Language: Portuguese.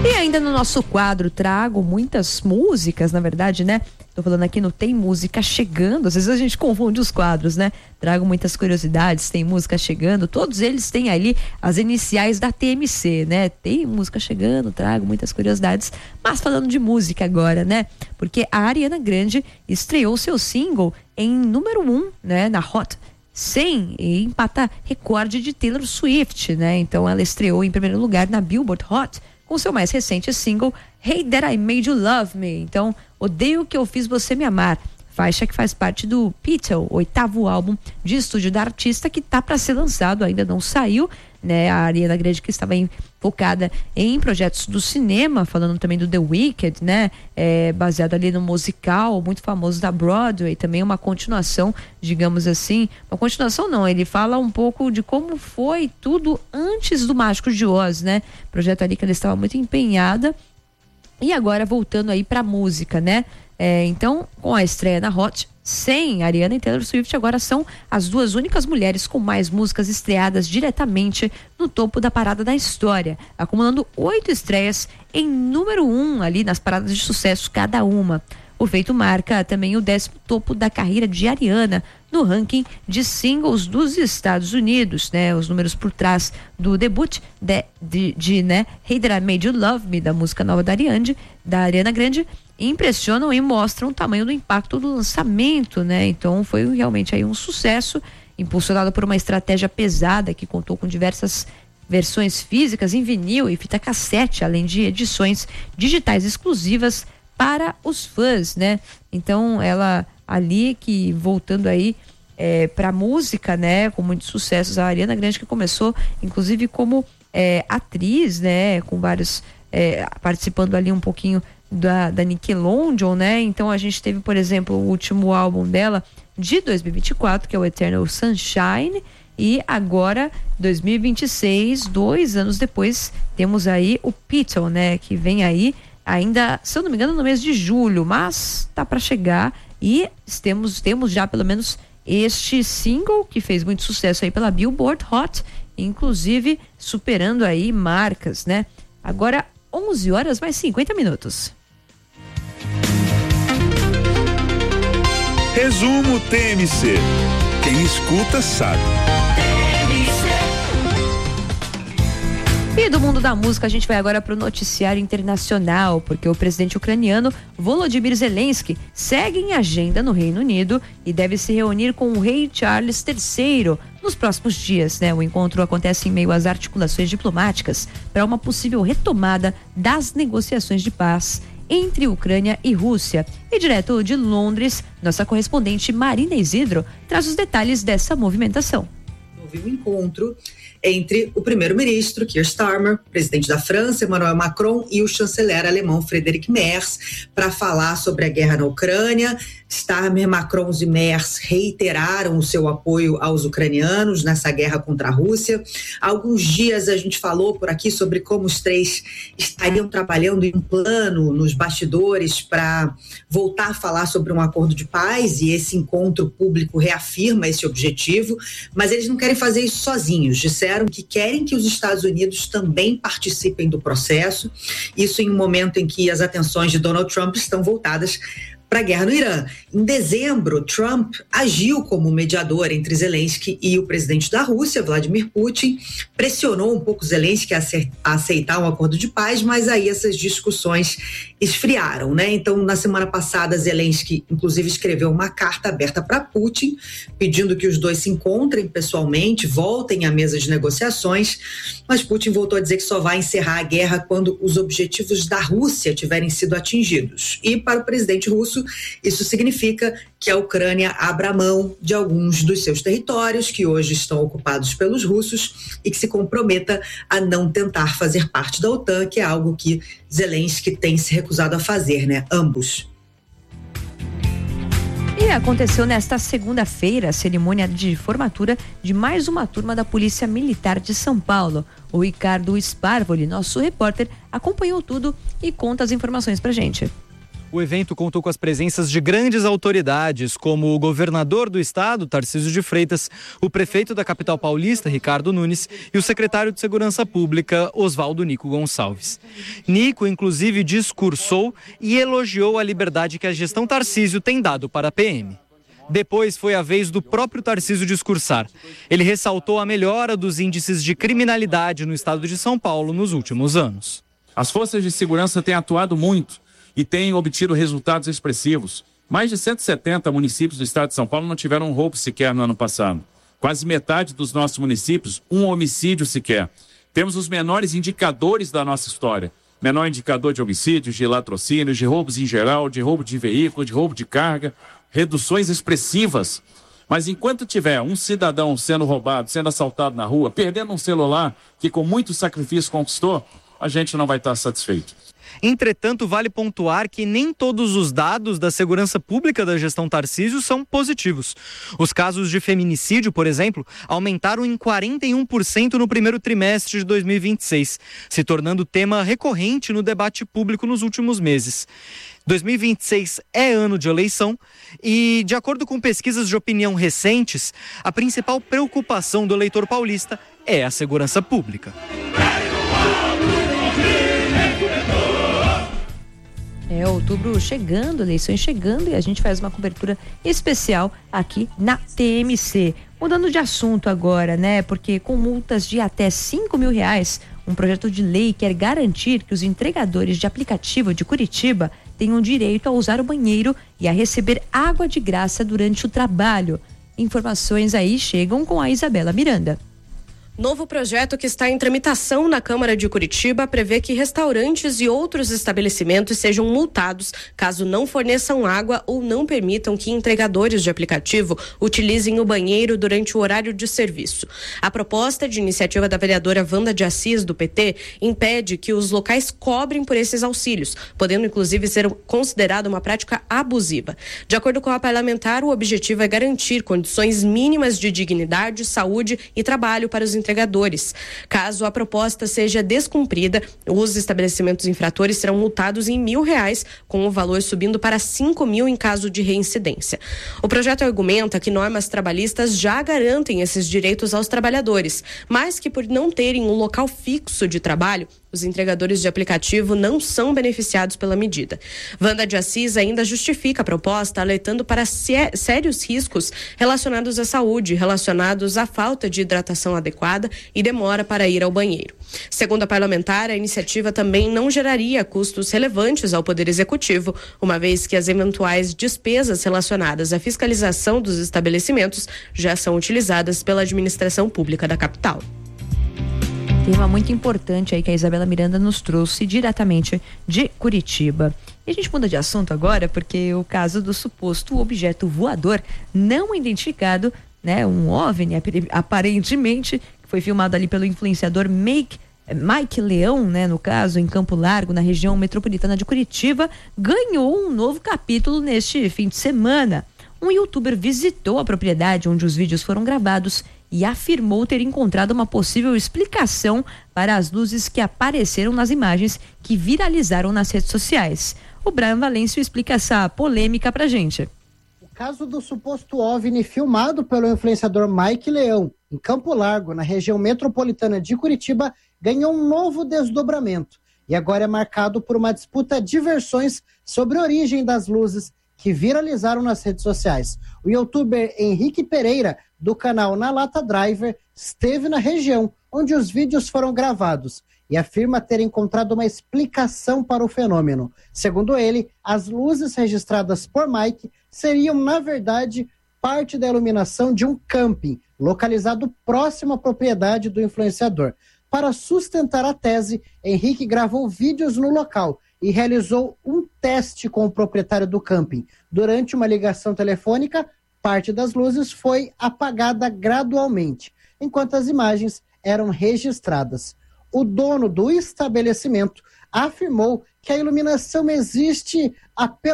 E ainda no nosso quadro trago muitas músicas, na verdade, né? Tô falando aqui no Tem Música Chegando, às vezes a gente confunde os quadros, né? Trago muitas curiosidades, Tem Música Chegando, todos eles têm ali as iniciais da TMC, né? Tem Música Chegando, trago muitas curiosidades, mas falando de música agora, né? Porque a Ariana Grande estreou seu single em número 1, né? Na Hot 100 e empata recorde de Taylor Swift, né? Então ela estreou em primeiro lugar na Billboard Hot com seu mais recente single Hey That I Made You Love Me. Então, Odeio que eu fiz você me amar, faixa que faz parte do Petal, 8º álbum de estúdio da artista, que tá para ser lançado, ainda não saiu, né? A Ariana Grande, que estava focada em projetos do cinema, falando também do The Wicked, né? Baseado ali no musical muito famoso da Broadway, também uma continuação, digamos assim, uma continuação não, ele fala um pouco de como foi tudo antes do Mágico de Oz, né? Projeto ali que ela estava muito empenhada. E agora voltando aí pra música, né? Então, com a estreia na Hot 100, Ariana e Taylor Swift agora são as duas únicas mulheres com mais músicas estreadas diretamente no topo da parada da história, acumulando 8 estreias em número 1 ali nas paradas de sucesso cada uma. O feito marca também o 10º topo da carreira de Ariana no ranking de singles dos Estados Unidos, né? Os números por trás do debut de né? Hey That I Made You Love Me, da música nova da Ariana Grande, impressionam e mostram o tamanho do impacto do lançamento, né? Então foi realmente aí um sucesso, impulsionado por uma estratégia pesada que contou com diversas versões físicas em vinil e fita cassete, além de edições digitais exclusivas para os fãs, né? Então ela ali que voltando aí pra música, né? Com muitos sucessos, a Ariana Grande, que começou inclusive como atriz, né? Com vários participando ali um pouquinho da Nickelodeon, né? Então a gente teve, por exemplo, o último álbum dela de 2024, que é o Eternal Sunshine, e agora 2026, 2 anos depois, temos aí o Petal, né? Que vem aí ainda, se eu não me engano, no mês de julho, mas tá para chegar e temos já pelo menos este single que fez muito sucesso aí pela Billboard Hot, inclusive superando aí marcas, né? Agora 11 horas mais 50 minutos. Resumo TMC. Quem escuta sabe. E do mundo da música a gente vai agora para o noticiário internacional, porque o presidente ucraniano Volodymyr Zelensky segue em agenda no Reino Unido e deve se reunir com o rei Charles III nos próximos dias, né? O encontro acontece em meio às articulações diplomáticas para uma possível retomada das negociações de paz entre Ucrânia e Rússia. E direto de Londres, nossa correspondente Marina Isidro traz os detalhes dessa movimentação. Houve um encontro entre o primeiro-ministro Keir Starmer, presidente da França Emmanuel Macron, e o chanceler alemão Friedrich Merz para falar sobre a guerra na Ucrânia. Starmer, Macron e Merz reiteraram o seu apoio aos ucranianos nessa guerra contra a Rússia. Há alguns dias a gente falou por aqui sobre como os três estariam trabalhando em um plano nos bastidores para voltar a falar sobre um acordo de paz, e esse encontro público reafirma esse objetivo, mas eles não querem fazer isso sozinhos. Disseram que querem que os Estados Unidos também participem do processo, isso em um momento em que as atenções de Donald Trump estão voltadas para a guerra no Irã. Em dezembro, Trump agiu como mediador entre Zelensky e o presidente da Rússia, Vladimir Putin, pressionou um pouco Zelensky a aceitar um acordo de paz, mas aí essas discussões esfriaram, né? Então, na semana passada, Zelensky, inclusive, escreveu uma carta aberta para Putin, pedindo que os dois se encontrem pessoalmente, voltem à mesa de negociações, mas Putin voltou a dizer que só vai encerrar a guerra quando os objetivos da Rússia tiverem sido atingidos. E para o presidente russo, isso significa que a Ucrânia abra mão de alguns dos seus territórios que hoje estão ocupados pelos russos e que se comprometa a não tentar fazer parte da OTAN, que é algo que Zelensky tem se recusado a fazer, né? Ambos. E aconteceu nesta segunda-feira a cerimônia de formatura de mais uma turma da Polícia Militar de São Paulo. O Ricardo Sparvoli, nosso repórter, acompanhou tudo e conta as informações pra gente. O evento contou com as presenças de grandes autoridades, como o governador do estado, Tarcísio de Freitas, o prefeito da capital paulista, Ricardo Nunes, e o secretário de Segurança Pública, Oswaldo Nico Gonçalves. Nico, inclusive, discursou e elogiou a liberdade que a gestão Tarcísio tem dado para a PM. Depois foi a vez do próprio Tarcísio discursar. Ele ressaltou a melhora dos índices de criminalidade no estado de São Paulo nos últimos anos. As forças de segurança têm atuado muito e têm obtido resultados expressivos. Mais de 170 municípios do estado de São Paulo não tiveram um roubo sequer no ano passado. Quase metade dos nossos municípios, um homicídio sequer. Temos os menores indicadores da nossa história. Menor indicador de homicídios, de latrocínios, de roubos em geral, de roubo de veículo, de roubo de carga. Reduções expressivas. Mas enquanto tiver um cidadão sendo roubado, sendo assaltado na rua, perdendo um celular que com muito sacrifício conquistou, a gente não vai estar satisfeito. Entretanto, vale pontuar que nem todos os dados da segurança pública da gestão Tarcísio são positivos. Os casos de feminicídio, por exemplo, aumentaram em 41% no primeiro trimestre de 2026, se tornando tema recorrente no debate público nos últimos meses. 2026 é ano de eleição e, de acordo com pesquisas de opinião recentes, a principal preocupação do eleitor paulista é a segurança pública. É outubro chegando, eleições chegando, e a gente faz uma cobertura especial aqui na TMC. Mudando de assunto agora, né? Porque com multas de até R$5.000, um projeto de lei quer garantir que os entregadores de aplicativo de Curitiba tenham direito a usar o banheiro e a receber água de graça durante o trabalho. Informações aí chegam com a Isabela Miranda. Novo projeto que está em tramitação na Câmara de Curitiba prevê que restaurantes e outros estabelecimentos sejam multados caso não forneçam água ou não permitam que entregadores de aplicativo utilizem o banheiro durante o horário de serviço. A proposta de iniciativa da vereadora Wanda de Assis, do PT, impede que os locais cobrem por esses auxílios, podendo inclusive ser considerada uma prática abusiva. De acordo com a parlamentar, o objetivo é garantir condições mínimas de dignidade, saúde e trabalho para os entregadores. Caso a proposta seja descumprida, os estabelecimentos infratores serão multados em R$1.000, com o valor subindo para R$5.000 em caso de reincidência. O projeto argumenta que normas trabalhistas já garantem esses direitos aos trabalhadores, mas que por não terem um local fixo de trabalho, os entregadores de aplicativo não são beneficiados pela medida. Wanda de Assis ainda justifica a proposta, alertando para sérios riscos relacionados à saúde, relacionados à falta de hidratação adequada e demora para ir ao banheiro. Segundo a parlamentar, a iniciativa também não geraria custos relevantes ao Poder Executivo, uma vez que as eventuais despesas relacionadas à fiscalização dos estabelecimentos já são utilizadas pela administração pública da capital. Tema muito importante aí que a Isabela Miranda nos trouxe diretamente de Curitiba. E a gente muda de assunto agora porque o caso do suposto objeto voador não identificado, né, um OVNI aparentemente, que foi filmado ali pelo influenciador Mike Leão, né, no caso, em Campo Largo, na região metropolitana de Curitiba, ganhou um novo capítulo neste fim de semana. Um youtuber visitou a propriedade onde os vídeos foram gravados e afirmou ter encontrado uma possível explicação para as luzes que apareceram nas imagens que viralizaram nas redes sociais. O Brian Valêncio explica essa polêmica pra gente. O caso do suposto OVNI filmado pelo influenciador Mike Leão, em Campo Largo, na região metropolitana de Curitiba, ganhou um novo desdobramento e agora é marcado por uma disputa de versões sobre a origem das luzes que viralizaram nas redes sociais. O youtuber Henrique Pereira, do canal Na Lata Driver, esteve na região onde os vídeos foram gravados e afirma ter encontrado uma explicação para o fenômeno. Segundo ele, as luzes registradas por Mike seriam, na verdade, parte da iluminação de um camping localizado próximo à propriedade do influenciador. Para sustentar a tese, Henrique gravou vídeos no local e realizou um teste com o proprietário do camping. Durante uma ligação telefônica, parte das luzes foi apagada gradualmente, enquanto as imagens eram registradas. O dono do estabelecimento afirmou que a iluminação existe apenas